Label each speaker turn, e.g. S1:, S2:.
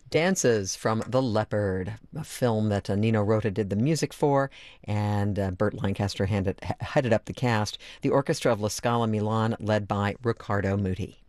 S1: Dances from The Leopard, a film that Nino Rota did the music for, and Burt Lancaster headed up the cast. The Orchestra of La Scala Milan, led by Riccardo Muti.